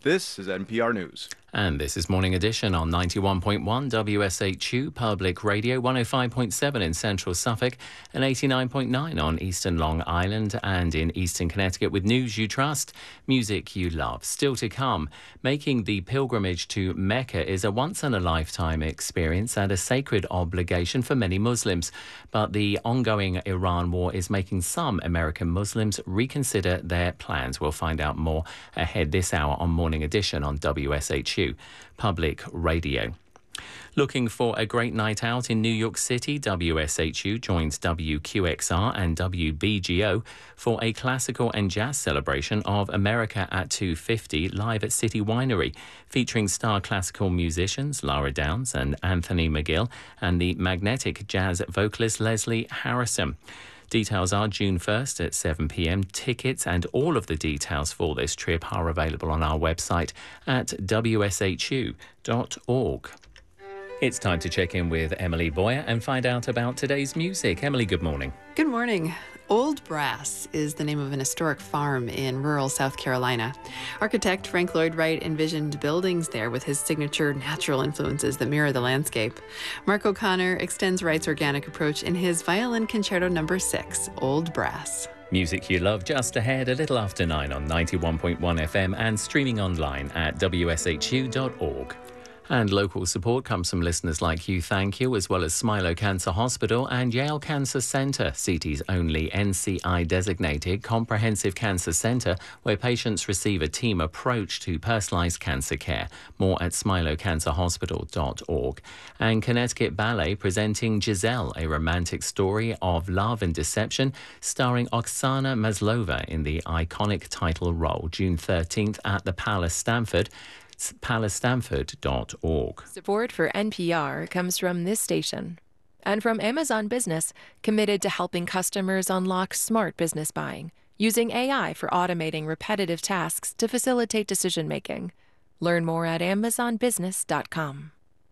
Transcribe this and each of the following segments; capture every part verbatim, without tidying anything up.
This is N P R News. And this is Morning Edition on ninety-one point one W S H U Public Radio, one oh five point seven in central Suffolk and eighty-nine point nine on eastern Long Island and in eastern Connecticut, with news you trust, music you love. Still to come, making the pilgrimage to Mecca is a once-in-a-lifetime experience and a sacred obligation for many Muslims. But the ongoing Iran war is making some American Muslims reconsider their plans. We'll find out more ahead this hour on Morning Edition on W S H U Public Radio. Looking for a great night out in New York City, W S H U joins W Q X R and W B G O for a classical and jazz celebration of America at two fifty live at City Winery, featuring star classical musicians Lara Downs and Anthony McGill and the magnetic jazz vocalist Leslie Harrison. Details are June first at seven p.m. Tickets and all of the details for this trip are available on our website at w s h u dot org. It's time to check in with Emily Boyer and find out about today's music. Emily, good morning. Good morning. Old Brass is the name of an historic farm in rural South Carolina. Architect Frank Lloyd Wright envisioned buildings there with his signature natural influences that mirror the landscape. Mark O'Connor extends Wright's organic approach in his Violin Concerto number six, Old Brass. Music you love just ahead, a little after nine on ninety-one point one F M and streaming online at w s h u dot org. And local support comes from listeners like you, thank you, as well as Smilow Cancer Hospital and Yale Cancer Centre, C T's only N C I-designated comprehensive cancer centre where patients receive a team approach to personalised cancer care. More at smilow cancer hospital dot org. And Connecticut Ballet presenting Giselle, a romantic story of love and deception, starring Oksana Maslova in the iconic title role, June thirteenth at the Palace Stamford. palace stamford dot org. Support for N P R comes from this station and from Amazon Business, committed to helping customers unlock smart business buying, using A I for automating repetitive tasks to facilitate decision-making. Learn more at amazon business dot com.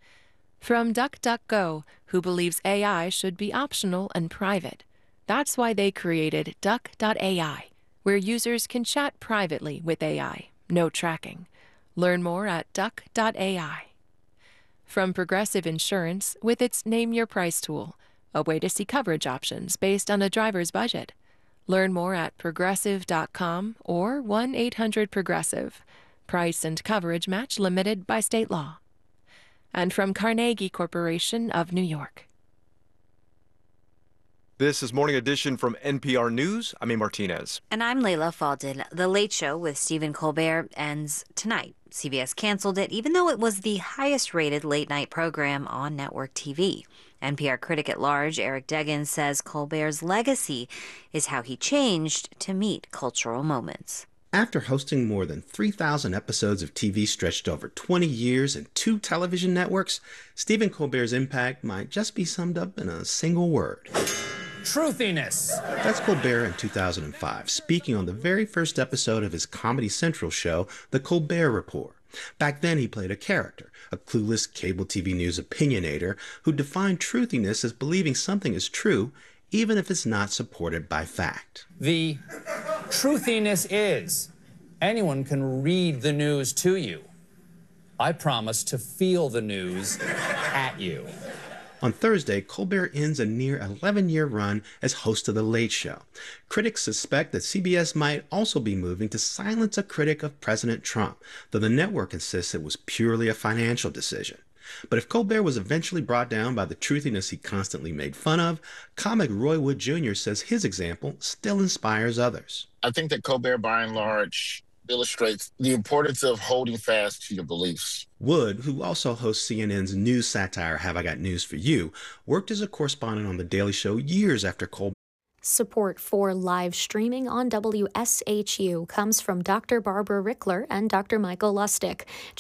From DuckDuckGo, who believes A I should be optional and private. That's why they created duck dot a i, where users can chat privately with A I, no tracking. Learn more at duck dot a i. From Progressive Insurance with its Name Your Price tool, a way to see coverage options based on a driver's budget. Learn more at progressive dot com or one eight hundred progressive. Price and coverage match limited by state law. And from Carnegie Corporation of New York. This is Morning Edition from N P R News. I'm A. Martinez. And I'm Layla Falden. The Late Show with Stephen Colbert ends tonight. C B S canceled it, even though it was the highest-rated late-night program on network T V. N P R critic at large Eric Deggans says Colbert's legacy is how he changed to meet cultural moments. After hosting more than three thousand episodes of T V stretched over twenty years and two television networks, Stephen Colbert's impact might just be summed up in a single word. Truthiness. That's Colbert in two thousand five, speaking on the very first episode of his Comedy Central show, The Colbert Report. Back then, he played a character, a clueless cable T V news opinionator who defined truthiness as believing something is true, even if it's not supported by fact. The truthiness is anyone can read the news to you. I promise to feel the news at you. On Thursday, Colbert ends a near eleven-year run as host of The Late Show. Critics suspect that C B S might also be moving to silence a critic of President Trump, though the network insists it was purely a financial decision. But if Colbert was eventually brought down by the truthiness he constantly made fun of, comic Roy Wood Junior says his example still inspires others. I think that Colbert, by and large, illustrates the importance of holding fast to your beliefs. Wood, who also hosts C N N's news satire Have I Got News for You, worked as a correspondent on The Daily Show years after Colbert. Support for live streaming on W S H U comes from Doctor Barbara Rickler and Doctor Michael Lustig.